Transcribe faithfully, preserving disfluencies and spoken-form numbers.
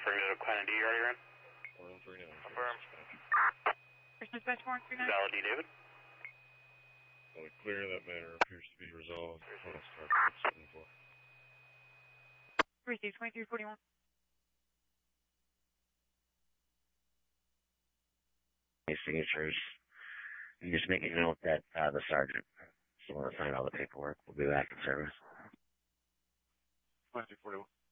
referring to Planet D, you already ran? four one three nine. Affirm. First dispatch four one three nine. Valid D, David. Well, the clear that matter appears to be resolved. I'll start six seven four. Receive twenty-three forty-one. His signatures. And just make a note that uh, the sergeant is the one to sign all the paperwork. We'll be back in service. twenty-three forty-one.